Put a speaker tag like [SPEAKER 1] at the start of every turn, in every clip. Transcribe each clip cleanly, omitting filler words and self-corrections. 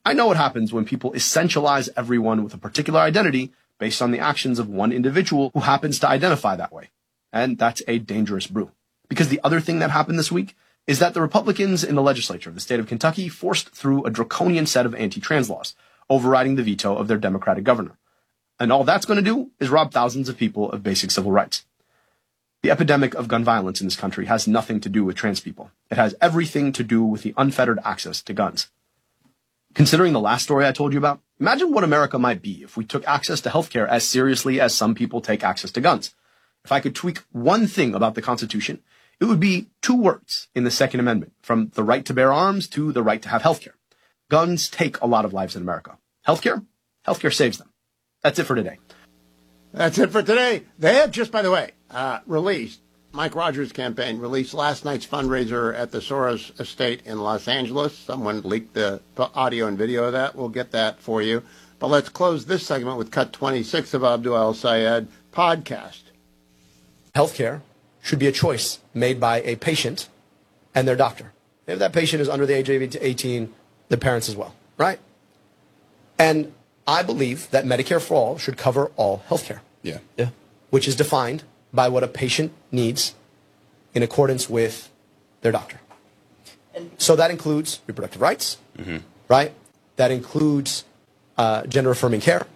[SPEAKER 1] I know what happens when people essentialize everyone with a particular identity based on the actions of one individual who happens to identify that way. And that's a dangerous brew. Because the other thing that happened this week is that the Republicans in the legislature of the state of Kentucky forced through a draconian set of anti-trans laws, overriding the veto of their Democratic governor. And all that's going to do is rob thousands of people of basic civil rights. The epidemic of gun violence in this country has nothing to do with trans people. It has everything to do with the unfettered access to guns. Considering the last story I told you about, imagine what America might be if we took access to healthcare as seriously as some people take access to guns. If I could tweak one thing about the Constitution, it would be 2 words in the Second Amendment, from the right to bear arms to the right to have healthcare. Guns take a lot of lives in America. Healthcare? Healthcare saves them. That's it for today.
[SPEAKER 2] That's it for today. They have just, by the way, released, Mike Rogers' campaign released last night's fundraiser at the Soros estate in Los Angeles. Someone leaked the audio and video of that. We'll get that for you. But let's close this segment with cut 26 of Abdul El-Sayed podcast.
[SPEAKER 1] Healthcare should be a choice made by a patient and their doctor. If that patient is under the age of 18, the parents as well, right? And I believe that Medicare for All should cover all healthcare.
[SPEAKER 3] Yeah.
[SPEAKER 1] Which is defined by what a patient needs in accordance with their doctor. And so that includes reproductive rights, right? That includes gender-affirming care.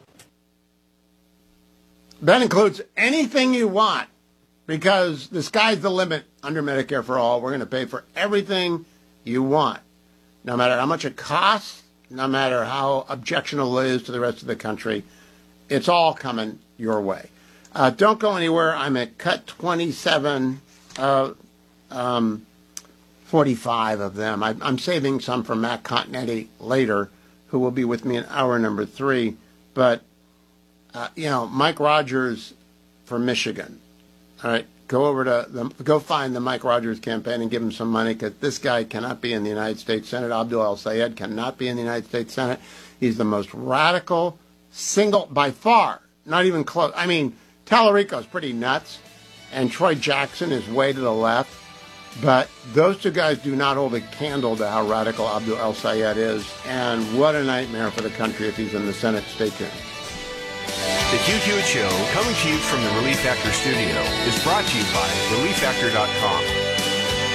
[SPEAKER 2] That includes anything you want, because the sky's the limit under Medicare for All. We're going to pay for everything you want, no matter how much it costs, no matter how objectionable it is to the rest of the country. It's all coming your way. Don't go anywhere. I'm at cut 27, 45 of them. I'm saving some for Matt Continetti later, who will be with me in hour number 3. But, Mike Rogers for Michigan. All right, go find the Mike Rogers campaign and give him some money, because this guy cannot be in the United States Senate. Abdul El-Sayed cannot be in the United States Senate. He's the most radical, single, by far, not even close. I mean, Tallarico's pretty nuts, and Troy Jackson is way to the left. But those 2 guys do not hold a candle to how radical Abdul El-Sayed is. And what a nightmare for the country if he's in the Senate. Stay tuned.
[SPEAKER 4] The Hugh Hewitt Show, coming to you from the Relief Factor studio, is brought to you by ReliefFactor.com.